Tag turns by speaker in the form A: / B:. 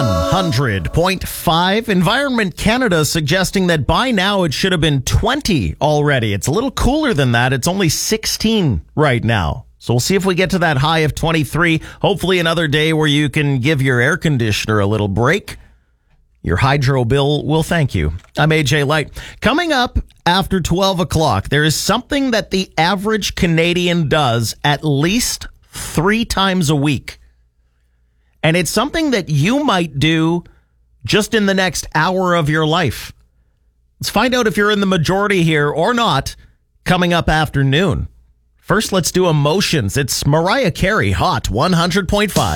A: 100.5. Environment Canada suggesting that by now it should have been 20 already. It's a little cooler than that. It's only 16 right now. So we'll see if we get to that high of 23. Hopefully another day where you can give your air conditioner a little break. Your hydro bill will thank you. I'm AJ Light. Coming up after 12 o'clock, there is something that the average Canadian does at least 3 times a week. And it's something that you might do just in the next hour of your life. Let's find out if you're in the majority here or not coming up after noon. First, let's do emotions. It's Mariah Carey, Hot 100.5.